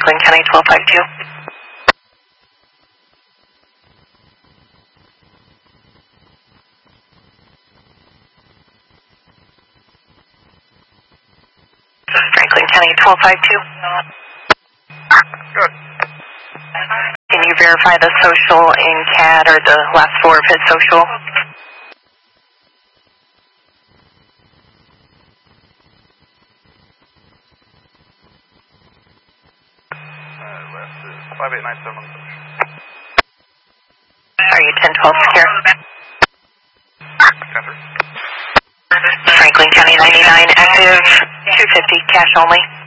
Franklin County 1252. Franklin County 1252. Good. Can you verify the social in CAD or the last four of his social? Last is 5897. Are you 1012 secure? Enter. Franklin County 99 active, 250 cash only.